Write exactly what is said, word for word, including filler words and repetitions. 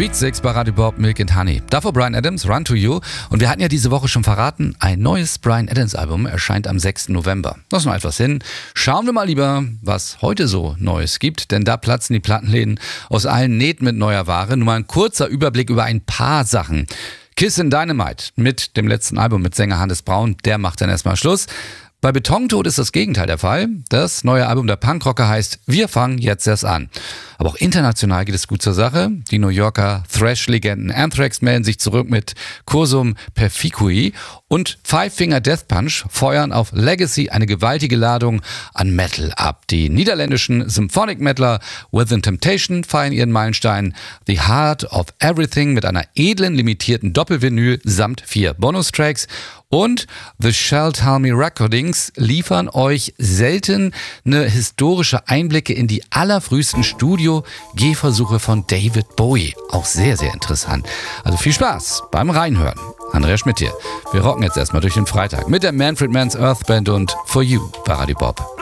Beat Six bei Radio Bob, Milk and Honey. Davor Bryan Adams, Run to You. Und wir hatten ja diese Woche schon verraten, ein neues Bryan Adams Album erscheint am sechsten November. Das ist noch etwas hin. Schauen wir mal lieber, was heute so Neues gibt, denn da platzen die Plattenläden aus allen Nähten mit neuer Ware. Nur mal ein kurzer Überblick über ein paar Sachen. Kissin' Dynamite mit dem letzten Album mit Sänger Hannes Braun, der macht dann erstmal Schluss. Bei Betontod ist das Gegenteil der Fall. Das neue Album der Punkrocker heißt Wir fangen jetzt erst an. Aber auch international geht es gut zur Sache. Die New Yorker Thrash-Legenden Anthrax melden sich zurück mit Cursum Perficui und Five Finger Death Punch feuern auf Legacy eine gewaltige Ladung an Metal ab. Die niederländischen Symphonic Metaler Within Temptation feiern ihren Meilenstein The Heart of Everything mit einer edlen, limitierten Doppelvinyl samt vier Bonustracks. Und The Shall Tell Me Recordings liefern euch seltene historische Einblicke in die allerfrühesten Studio-Gehversuche von David Bowie. Auch sehr, sehr interessant. Also viel Spaß beim Reinhören. Andrea Schmidt hier. Wir rocken jetzt erstmal durch den Freitag mit der Manfred Mann's Earth Band und For You bei Radio Bob.